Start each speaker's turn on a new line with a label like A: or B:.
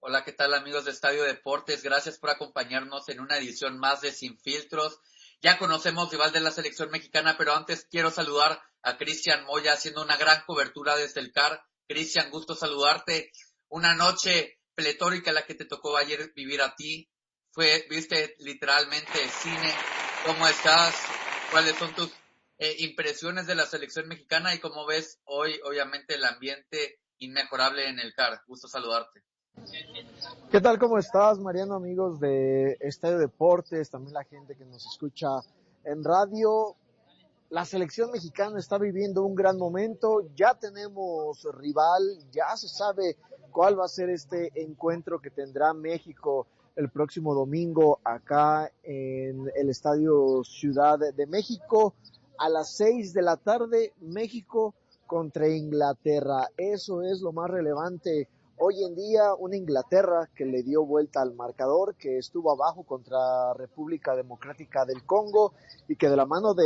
A: Hola, ¿qué tal amigos de Estadio Deportes? Gracias por acompañarnos en una edición más de Sin Filtros. Ya conocemos rival de la selección mexicana, pero antes quiero saludar a Cristian Moya haciendo una gran cobertura desde el CAR. Cristian, gusto saludarte. Una noche pletórica la que te tocó ayer vivir a ti. Viste literalmente cine. ¿Cómo estás? ¿Cuáles son tus impresiones de la selección mexicana? Y cómo ves hoy, obviamente, el ambiente inmejorable en el CAR. Gusto saludarte.
B: ¿Qué tal? ¿Cómo estás, Mariano? Amigos de Estadio Deportes, también la gente que nos escucha en radio. La selección mexicana está viviendo un gran momento, ya tenemos rival, ya se sabe cuál va a ser este encuentro que tendrá México el próximo domingo acá en el Estadio Ciudad de México a las 6 de la tarde, México contra Inglaterra. Eso es lo más relevante hoy en día, una Inglaterra que le dio vuelta al marcador, que estuvo abajo contra República Democrática del Congo y que de la mano de